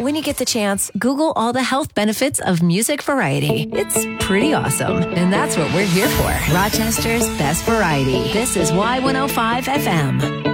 When you get the chance, Google all the health benefits of music variety. It's pretty awesome. And that's what we're here for. Rochester's best variety. This is Y105 FM.